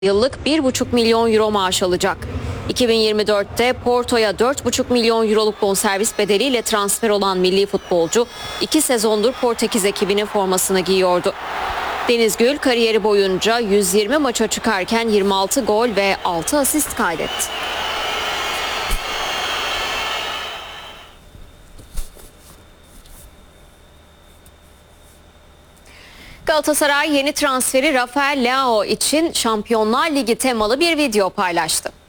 yıllık 1,5 milyon euro maaş alacak. 2024'te Porto'ya 4,5 milyon euroluk bonservis bedeliyle transfer olan milli futbolcu 2 sezondur Portekiz ekibinin formasını giyiyordu. Deniz Gül kariyeri boyunca 120 maça çıkarken 26 gol ve 6 asist kaydetti. Galatasaray yeni transferi Rafael Leao için Şampiyonlar Ligi temalı bir video paylaştı.